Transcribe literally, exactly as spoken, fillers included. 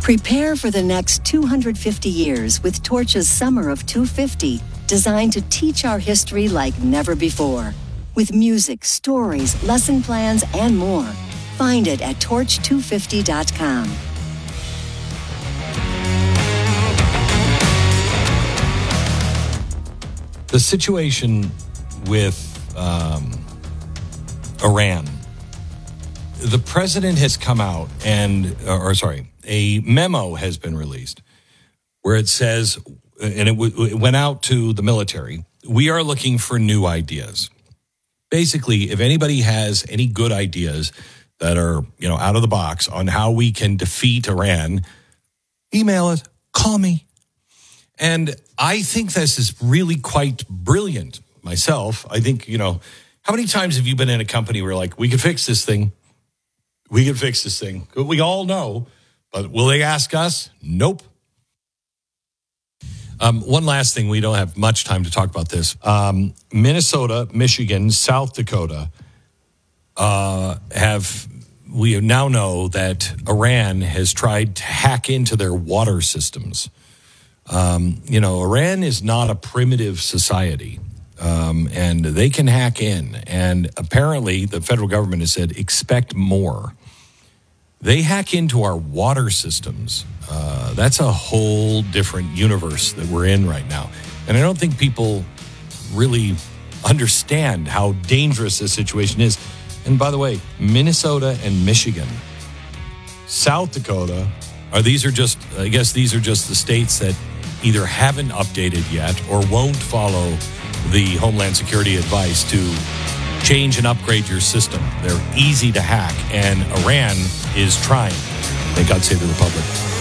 Prepare for the next two hundred fifty years with Torch's Summer of two fifty, designed to teach our history like never before. With music, stories, lesson plans, and more. Find it at torch two fifty dot com. The situation with um, Iran, the president has come out and, or sorry, a memo has been released where it says, and it, w- it went out to the military, we are looking for new ideas. Basically, if anybody has any good ideas that are, you know, out of the box on how we can defeat Iran, email it, call me. And I think this is really quite brilliant myself. I think, you know, how many times have you been in a company where like, we could fix this thing? We could fix this thing. We all know, but will they ask us? Nope. Um, one last thing, we don't have much time to talk about this. Um, Minnesota, Michigan, South Dakota uh, have, we now know that Iran has tried to hack into their water systems. Um, you know, Iran is not a primitive society, um, and they can hack in. And apparently the federal government has said, expect more. They hack into our water systems. Uh, that's a whole different universe that we're in right now. And I don't think people really understand how dangerous this situation is. And by the way, Minnesota and Michigan, South Dakota, are these are just, I guess these are just the states that either haven't updated yet or won't follow the Homeland Security advice to change and upgrade your system. They're easy to hack, and Iran is trying. May God save the Republic.